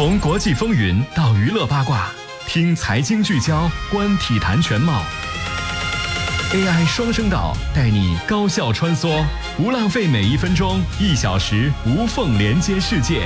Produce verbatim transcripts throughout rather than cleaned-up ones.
从国际风云到娱乐八卦，听财经聚焦，观体坛全貌。A I 双声道带你高效穿梭，不浪费每一分钟，一小时无缝连接世界。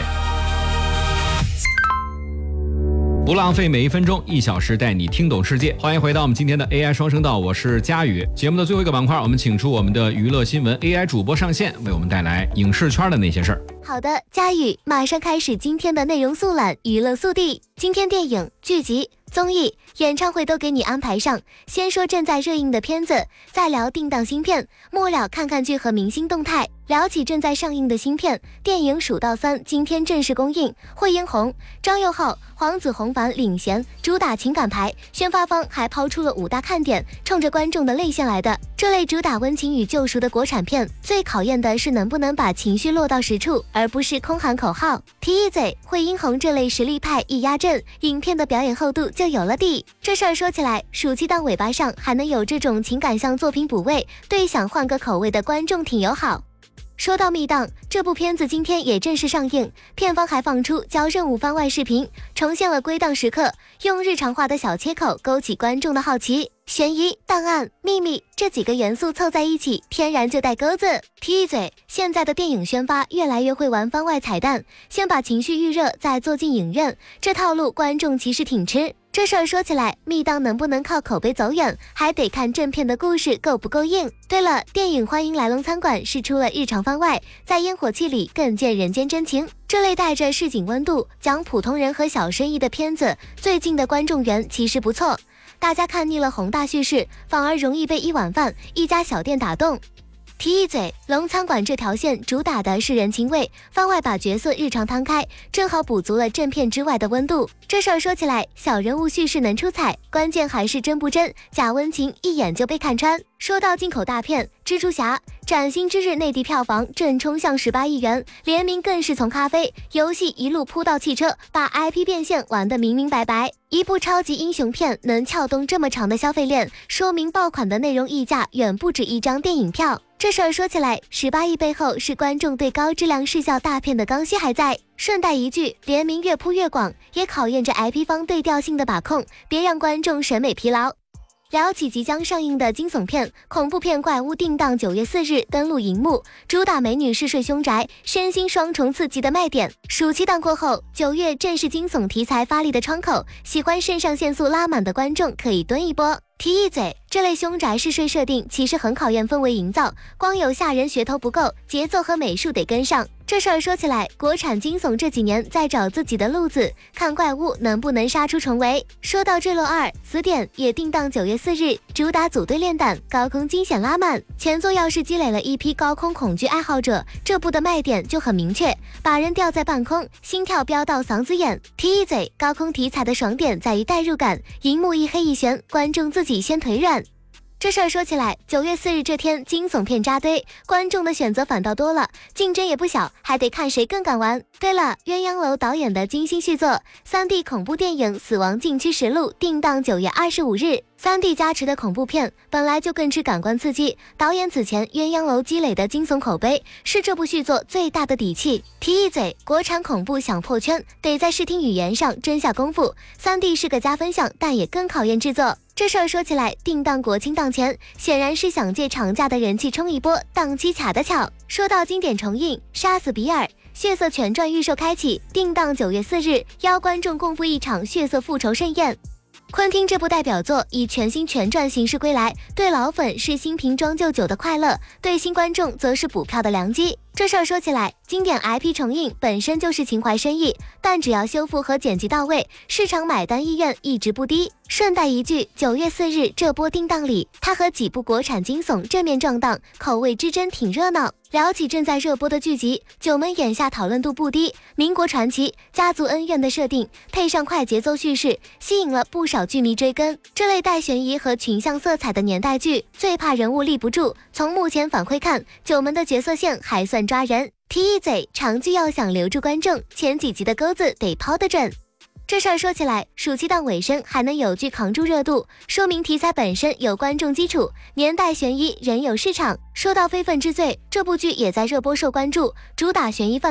不浪费每一分钟，一小时带你听懂世界。欢迎回到我们今天的 A I 双声道，我是佳宇。节目的最后一个板块，我们请出我们的娱乐新闻 A I 主播上线，为我们带来影视圈的那些事儿。 好的，佳宇，马上开始今天的内容速览，娱乐速递。今天电影、剧集、综艺、演唱会都给你安排上。先说正在热映的片子，再聊定档新片，末了看看剧和明星动态。聊起正在上映的新片，电影《蜀道三》今天正式公映，惠英红、张佑浩、黄子弘凡领衔，主打情感牌。宣发方还抛出了五大看点，冲着观众的泪腺来的。这类主打温情与救赎的国产片，最考验的是能不能把情绪落到实处，而不是空喊口号。提一嘴，惠英红这类实力派一压阵，影片的表演厚度就有了底。这事儿说起来，暑期档尾巴上还能有这种情感向作品补位，对想换个口味的观众挺友好。说到密档，这部片子今天也正式上映，片方还放出交任务番外视频，重现了归档时刻，用日常化的小切口勾起观众的好奇。悬疑、档案、秘密这几个元素凑在一起，天然就带钩子。提一嘴，现在的电影宣发越来越会玩番外彩蛋，先把情绪预热，再坐进影院，这套路观众其实挺吃。这事儿说起来，密档能不能靠口碑走远，还得看正片的故事够不够硬。对了，电影《欢迎来龙餐馆》是出了日常番外，在烟火气里更见人间真情。这类带着市井温度，讲普通人和小生意的片子，最近的观众缘其实不错。大家看腻了宏大叙事，反而容易被一碗饭、一家小店打动。提一嘴，龙餐馆这条线主打的是人情味，番外把角色日常摊开，正好补足了正片之外的温度。这事儿说起来，小人物叙事能出彩，关键还是真不真，假温情一眼就被看穿。说到进口大片，蜘蛛侠崭新之日内地票房正冲向十八亿元，联名更是从咖啡、游戏一路扑到汽车，把 I P 变现玩得明明白白。一部超级英雄片能撬动这么长的消费链，说明爆款的内容溢价远不止一张电影票。这事儿说起来，十八亿背后是观众对高质量视效大片的刚需还在。顺带一句，联名越铺越广，也考验着 I P 方对调性的把控，别让观众审美疲劳。聊起即将上映的惊悚片、恐怖片《怪物》，定档九月四日登陆荧幕，主打美女嗜睡凶宅，身心双重刺激的卖点。暑期档过后，九月正是惊悚题材发力的窗口，喜欢肾上腺素拉满的观众可以蹲一波。提一嘴，这类凶宅嗜睡设定其实很考验氛围营造，光有吓人噱头不够，节奏和美术得跟上。这事儿说起来，国产惊悚这几年在找自己的路子，看怪物能不能杀出重围。说到坠落二死点也定档九月四日，主打组队练胆，高空惊险拉满。前作要是积累了一批高空恐惧爱好者，这部的卖点就很明确，把人吊在半空，心跳飙到嗓子眼。提一嘴，高空题材的爽点在于代入感，荧幕一黑一悬，观众自己先腿软。这事儿说起来，九月四日这天惊悚片扎堆，观众的选择反倒多了，竞争也不小，还得看谁更敢玩。对了，鸳鸯楼导演的精心续作 三 D 恐怖电影《死亡禁区实录》定档九月二十五日。三 D 加持的恐怖片本来就更吃感官刺激，导演此前鸳鸯楼积累的惊悚口碑是这部续作最大的底气。提一嘴，国产恐怖想破圈，得在视听语言上真下功夫。三 D 是个加分项，但也更考验制作。这事儿说起来，定档国庆档前，显然是想借长假的人气冲一波，档期卡得巧。说到经典重映，杀死比尔血色全传预售开启，定档九月四日，邀观众共赴一场血色复仇盛宴。昆汀这部代表作以全新全传形式归来，对老粉是新瓶装旧酒的快乐，对新观众则是补票的良机。这事儿说起来，经典 I P 重映本身就是情怀深意，但只要修复和剪辑到位，市场买单意愿一直不低。顺带一句，九月四日这波定档里，它和几部国产惊悚正面撞档，口味之争挺热闹。聊起正在热播的剧集，九门眼下讨论度不低，民国传奇、家族恩怨的设定，配上快节奏叙事，吸引了不少剧迷追更。这类带悬疑和群像色彩的年代剧，最怕人物立不住。从目前反馈看，九门的角色线还算抓人。提一嘴，长剧要想留住观众，前几集的钩子得抛得准。这事儿说起来，暑期档尾声还能有剧扛住热度，说明题材本身有观众基础，年代悬疑仍有市场。说到非分之罪，这部剧也在热播受关注，主打悬疑犯